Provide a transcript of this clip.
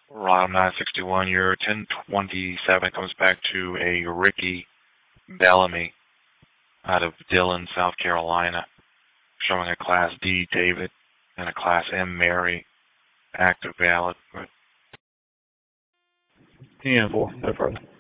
Rob 961, your 1027 comes back to a Ricky Bellamy out of Dillon, South Carolina, showing a Class D David and a Class M Mary, active valid. 10-4, no further.